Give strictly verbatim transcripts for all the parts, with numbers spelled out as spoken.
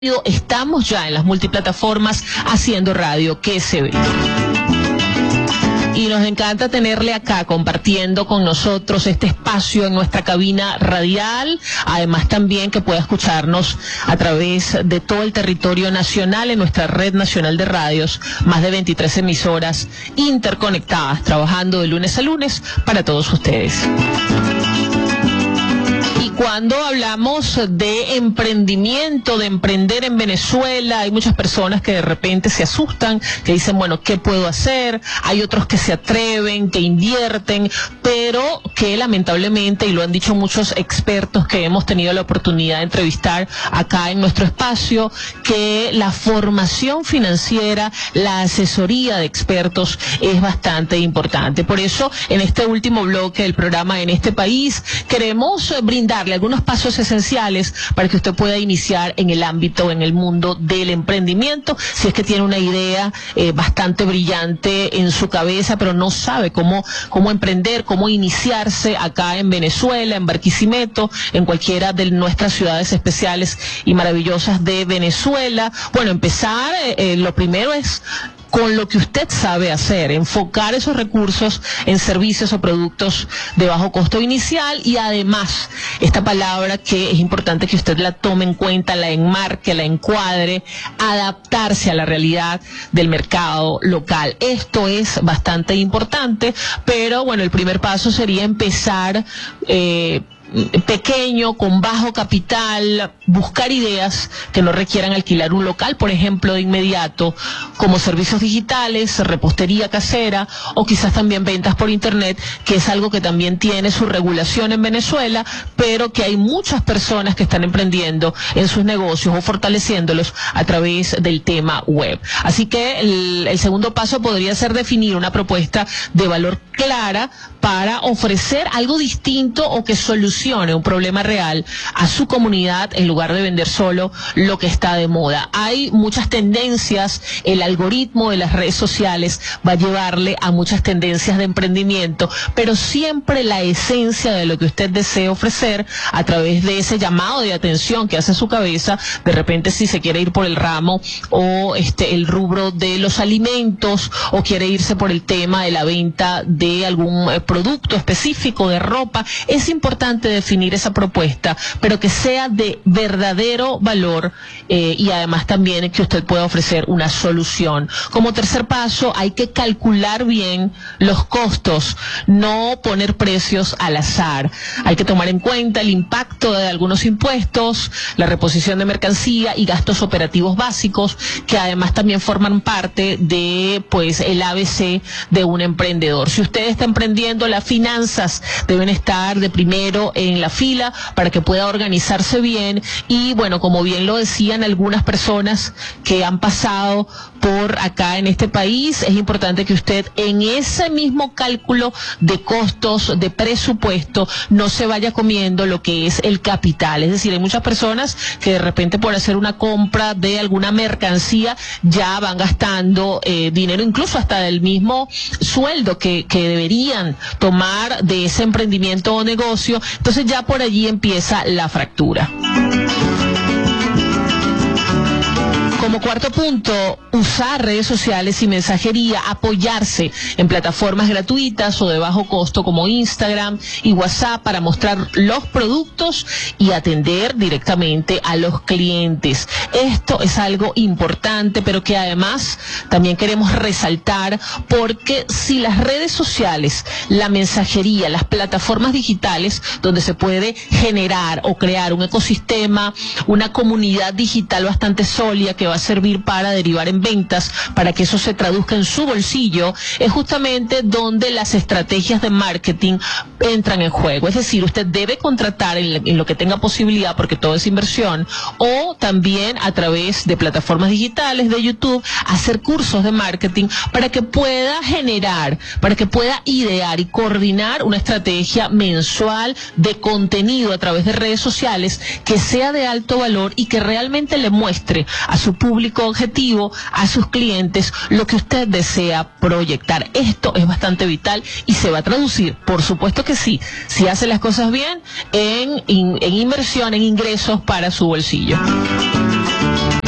Estamos ya en las multiplataformas haciendo radio que se ve. Y nos encanta tenerle acá compartiendo con nosotros este espacio en nuestra cabina radial. Además también que pueda escucharnos a través de todo el territorio nacional en nuestra red nacional de radios. Más de veintitrés emisoras interconectadas, trabajando de lunes a lunes para todos ustedes. Cuando hablamos de emprendimiento, de emprender en Venezuela, hay muchas personas que de repente se asustan, que dicen, bueno, ¿qué puedo hacer? Hay otros que se atreven, que invierten, pero que lamentablemente, y lo han dicho muchos expertos que hemos tenido la oportunidad de entrevistar acá en nuestro espacio, que la formación financiera, la asesoría de expertos es bastante importante. Por eso, en este último bloque del programa En este País, queremos brindarle algunos pasos esenciales para que usted pueda iniciar en el ámbito, en el mundo del emprendimiento, si es que tiene una idea eh, bastante brillante en su cabeza, pero no sabe cómo, cómo emprender, cómo iniciarse acá en Venezuela, en Barquisimeto, en cualquiera de nuestras ciudades especiales y maravillosas de Venezuela. Bueno, empezar, eh, lo primero es con lo que usted sabe hacer, enfocar esos recursos en servicios o productos de bajo costo inicial, y además esta palabra que es importante que usted la tome en cuenta, la enmarque, la encuadre, adaptarse a la realidad del mercado local. Esto es bastante importante, pero bueno, el primer paso sería empezar eh, pequeño, con bajo capital, buscar ideas que no requieran alquilar un local, por ejemplo, de inmediato, como servicios digitales, repostería casera, o quizás también ventas por internet, que es algo que también tiene su regulación en Venezuela, pero que hay muchas personas que están emprendiendo en sus negocios o fortaleciéndolos a través del tema web. Así que el, el segundo paso podría ser definir una propuesta de valor clara para ofrecer algo distinto o que solucione un problema real a su comunidad, en lugar de vender solo lo que está de moda. Hay muchas tendencias, el algoritmo de las redes sociales va a llevarle a muchas tendencias de emprendimiento, pero siempre la esencia de lo que usted desea ofrecer a través de ese llamado de atención que hace su cabeza, de repente si se quiere ir por el ramo o este el rubro de los alimentos, o quiere irse por el tema de la venta de algún eh, producto específico de ropa, es importante definir esa propuesta, pero que sea de verdadero valor eh, y además también que usted pueda ofrecer una solución. Como tercer paso, hay que calcular bien los costos, no poner precios al azar. Hay que tomar en cuenta el impacto de algunos impuestos, la reposición de mercancía y gastos operativos básicos, que además también forman parte de pues el A B C de un emprendedor. Si usted está emprendiendo, las finanzas deben estar de primero en la fila para que pueda organizarse bien. Y bueno, como bien lo decían algunas personas que han pasado por acá en este país, es importante que usted en ese mismo cálculo de costos, de presupuesto, no se vaya comiendo lo que es el capital. Es decir, hay muchas personas que de repente por hacer una compra de alguna mercancía ya van gastando eh, dinero, incluso hasta del mismo sueldo que, que deberían tomar de ese emprendimiento o negocio. Entonces ya por allí empieza la fractura. Como cuarto punto, usar redes sociales y mensajería, apoyarse en plataformas gratuitas o de bajo costo como Instagram y WhatsApp para mostrar los productos y atender directamente a los clientes. Esto es algo importante, pero que además también queremos resaltar, porque si las redes sociales, la mensajería, las plataformas digitales donde se puede generar o crear un ecosistema, una comunidad digital bastante sólida que va a servir para derivar en ventas, para que eso se traduzca en su bolsillo, es justamente donde las estrategias de marketing entran en juego. Es decir, usted debe contratar en, en lo que tenga posibilidad, porque todo es inversión, o también a través de plataformas digitales, de YouTube, hacer cursos de marketing para que pueda generar, para que pueda idear y coordinar una estrategia mensual de contenido a través de redes sociales que sea de alto valor y que realmente le muestre a su público objetivo, a sus clientes, lo que usted desea proyectar. Esto es bastante vital y se va a traducir, por supuesto que sí, si hace las cosas bien, en, en, en inversión, en ingresos para su bolsillo.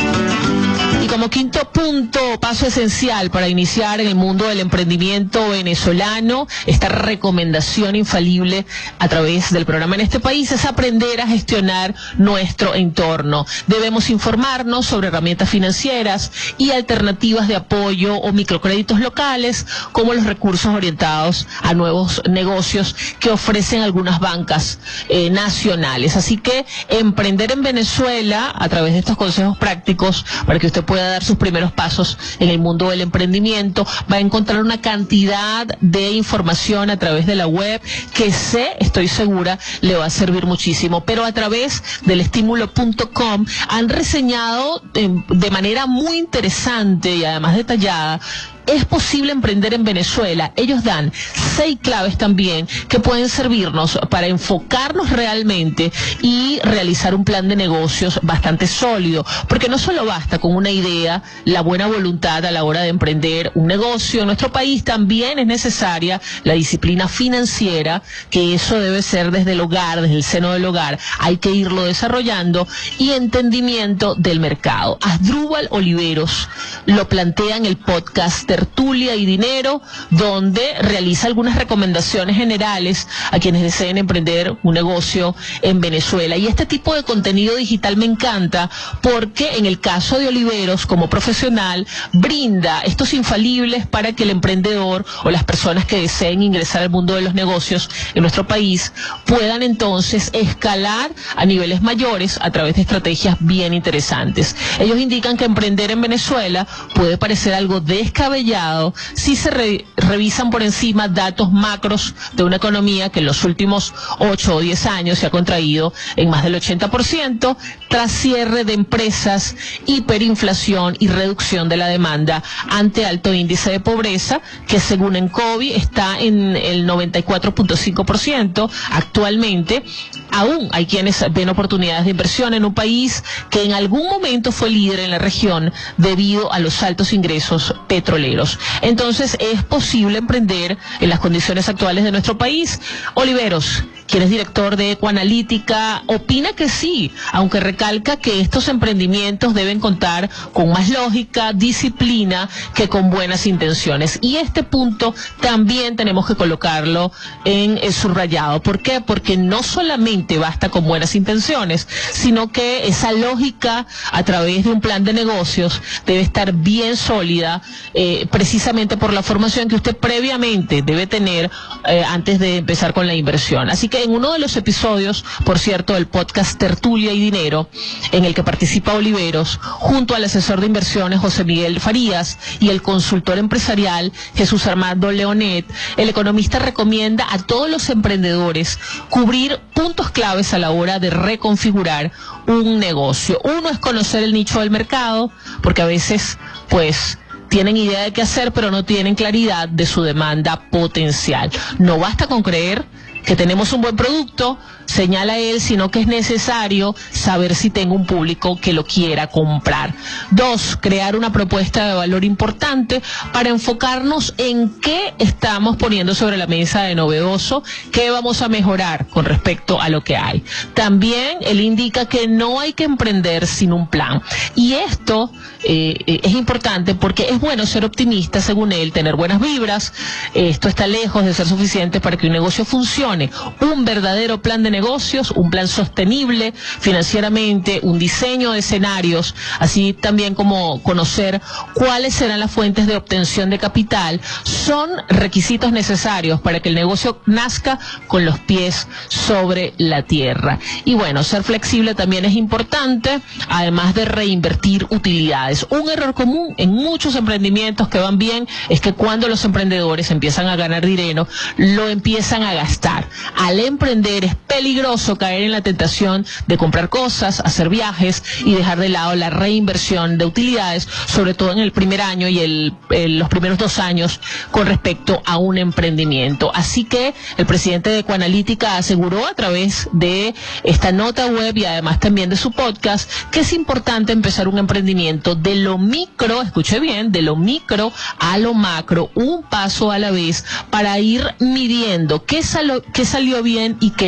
como quinto punto, paso esencial para iniciar en el mundo del emprendimiento venezolano, esta recomendación infalible a través del programa en este país es aprender a gestionar nuestro entorno. Debemos informarnos sobre herramientas financieras y alternativas de apoyo o microcréditos locales, como los recursos orientados a nuevos negocios que ofrecen algunas bancas eh, nacionales. Así que emprender en Venezuela, a través de estos consejos prácticos, para que usted pueda dar sus primeros pasos en el mundo del emprendimiento, va a encontrar una cantidad de información a través de la web que sé, estoy segura, le va a servir muchísimo. Pero a través del estímulo punto com han reseñado de, de manera muy interesante y además detallada es posible emprender en Venezuela. Ellos dan seis claves también que pueden servirnos para enfocarnos realmente y realizar un plan de negocios bastante sólido, porque no solo basta con una idea, la buena voluntad a la hora de emprender un negocio. En nuestro país también es necesaria la disciplina financiera, que eso debe ser desde el hogar, desde el seno del hogar, hay que irlo desarrollando, y entendimiento del mercado. Asdrúbal Oliveros lo plantea en el podcast Tertulia y Dinero, donde realiza algunas recomendaciones generales a quienes deseen emprender un negocio en Venezuela. Y este tipo de contenido digital me encanta porque en el caso de Oliveros, como profesional, brinda estos infalibles para que el emprendedor o las personas que deseen ingresar al mundo de los negocios en nuestro país puedan entonces escalar a niveles mayores a través de estrategias bien interesantes. Ellos indican que emprender en Venezuela puede parecer algo descabellado si se re revisan por encima datos macros de una economía que en los últimos ocho o diez años se ha contraído en más del ochenta por ciento tras cierre de empresas, hiperinflación y reducción de la demanda ante alto índice de pobreza, que según Encovi está en el noventa y cuatro punto cinco por ciento actualmente. Aún hay quienes ven oportunidades de inversión en un país que en algún momento fue líder en la región debido a los altos ingresos petroleros. Entonces, ¿es posible emprender en las condiciones actuales de nuestro país? Oliveros, quien es director de Ecoanalítica, opina que sí, aunque recalca que estos emprendimientos deben contar con más lógica, disciplina, que con buenas intenciones. Y este punto también tenemos que colocarlo en el subrayado. ¿Por qué? Porque no solamente basta con buenas intenciones, sino que esa lógica a través de un plan de negocios debe estar bien sólida, eh, precisamente por la formación que usted previamente debe tener eh, antes de empezar con la inversión. Así que en uno de los episodios, por cierto, del podcast Tertulia y Dinero, en el que participa Oliveros, junto al asesor de inversiones José Miguel Farías y el consultor empresarial Jesús Armando Leonet, el economista recomienda a todos los emprendedores cubrir puntos claves a la hora de reconfigurar un negocio. Uno es conocer el nicho del mercado, porque a veces, pues, tienen idea de qué hacer, pero no tienen claridad de su demanda potencial. No basta con creer que tenemos un buen producto, señala él, sino que es necesario saber si tengo un público que lo quiera comprar. Dos, crear una propuesta de valor importante para enfocarnos en qué estamos poniendo sobre la mesa de novedoso, qué vamos a mejorar con respecto a lo que hay. También él indica que no hay que emprender sin un plan. Y esto eh, es importante porque es bueno ser optimista, según él, tener buenas vibras. Esto está lejos de ser suficiente para que un negocio funcione. Un verdadero plan de negocios, un plan sostenible financieramente, un diseño de escenarios, así también como conocer cuáles serán las fuentes de obtención de capital, son requisitos necesarios para que el negocio nazca con los pies sobre la tierra. Y bueno, ser flexible también es importante, además de reinvertir utilidades. Un error común en muchos emprendimientos que van bien es que cuando los emprendedores empiezan a ganar dinero, lo empiezan a gastar. Al emprender es peligroso caer en la tentación de comprar cosas, hacer viajes y dejar de lado la reinversión de utilidades, sobre todo en el primer año y el, el, los primeros dos años con respecto a un emprendimiento. Así que el presidente de Ecoanalítica aseguró a través de esta nota web y además también de su podcast que es importante empezar un emprendimiento de lo micro, escuche bien, de lo micro a lo macro, un paso a la vez, para ir midiendo qué, salo, qué salió bien y qué no.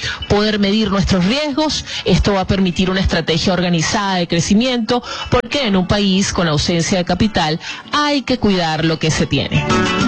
poder medir nuestros riesgos. Esto va a permitir una estrategia organizada de crecimiento, porque en un país con ausencia de capital hay que cuidar lo que se tiene.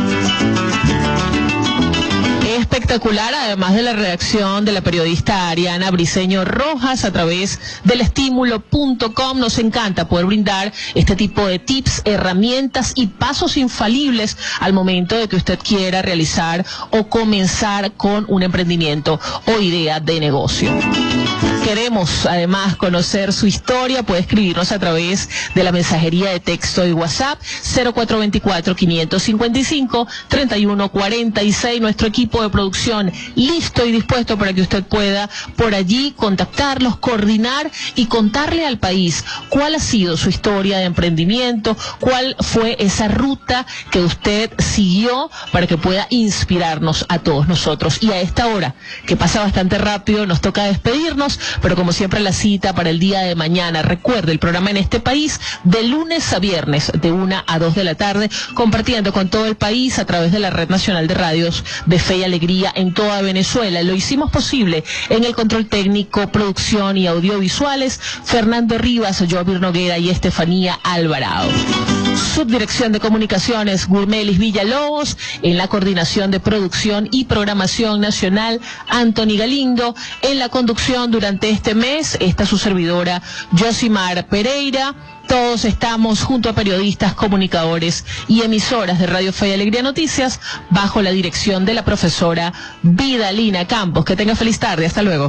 Espectacular, además de la redacción de la periodista Ariana Briceño Rojas a través del estímulo punto com. Nos encanta poder brindar este tipo de tips, herramientas y pasos infalibles al momento de que usted quiera realizar o comenzar con un emprendimiento o idea de negocio. Queremos además conocer su historia. Puede escribirnos a través de la mensajería de texto y WhatsApp cero cuatro dos cuatro, cinco cinco cinco, tres uno cuatro seis. Nuestro equipo de producción listo y dispuesto para que usted pueda por allí contactarlos, coordinar y contarle al país cuál ha sido su historia de emprendimiento, cuál fue esa ruta que usted siguió para que pueda inspirarnos a todos nosotros. Y a esta hora, que pasa bastante rápido, nos toca despedirnos, pero como siempre la cita para el día de mañana. Recuerde, el programa En Este País de lunes a viernes de una a dos de la tarde, compartiendo con todo el país a través de la Red Nacional de Radios de Fe y Alegría en toda Venezuela. Lo hicimos posible en el control técnico, producción y audiovisuales, Fernando Rivas, Jovir Noguera y Estefanía Alvarado. Subdirección de Comunicaciones, Gurmelis Villalobos. En la coordinación de producción y programación nacional, Anthony Galindo. En la conducción durante este mes está su servidora, Yosimar Pereira. Todos estamos junto a periodistas, comunicadores y emisoras de Radio Fe y Alegría Noticias bajo la dirección de la profesora Vidalina Campos. Que tenga feliz tarde. Hasta luego.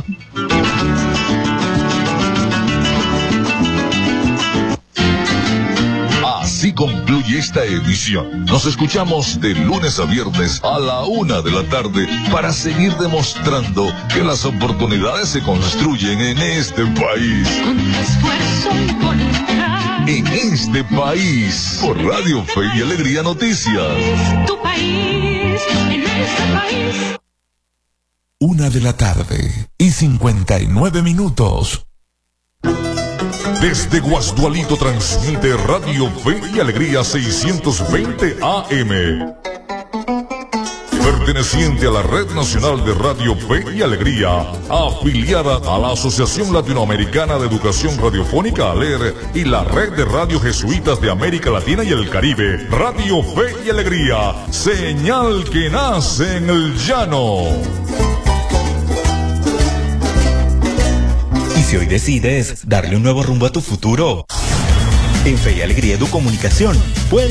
Así concluye esta edición. Nos escuchamos de lunes a viernes a la una de la tarde para seguir demostrando que las oportunidades se construyen en este país. En este país, por Radio Fe y Alegría Noticias. Tu país, en este país. Una de la tarde y cincuenta y nueve minutos. Desde Guasdualito transmite Radio Fe y Alegría seiscientos veinte A M. Perteneciente a la Red Nacional de Radio Fe y Alegría, afiliada a la Asociación Latinoamericana de Educación Radiofónica ALER y la Red de Radio Jesuitas de América Latina y el Caribe. Radio Fe y Alegría, señal que nace en el llano. Si hoy decides darle un nuevo rumbo a tu futuro, en Fe y Alegría Educomunicación puedes